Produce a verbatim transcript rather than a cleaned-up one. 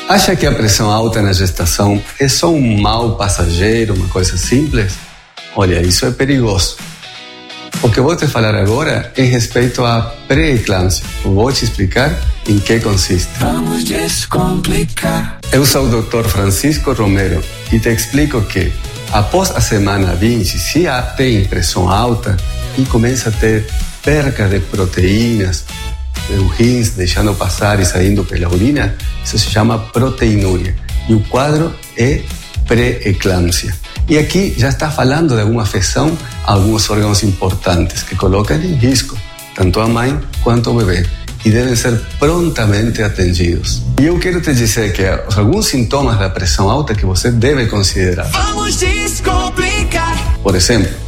Acha que a pressão alta na gestação é só um mal passageiro, uma coisa simples? Olha, isso é perigoso. O que eu vou te falar agora é respeito à pré-eclâmpsia. Vou te explicar em que consiste. Vamos descomplicar. Eu sou o doutor Francisco Romero e te explico que, após a semana vinte, se já tem pressão alta e começa a ter perca de proteínas, os rins deixando passar e saindo pela urina, isso se chama proteinúria. E o quadro é pré-eclâmpsia. E aqui já está falando de alguma afecção a alguns órgãos importantes que colocam em risco tanto a mãe quanto o bebê e devem ser prontamente atendidos. E eu quero te dizer que há alguns sintomas da pressão alta que você deve considerar. Vamos descomplicar. Por exemplo,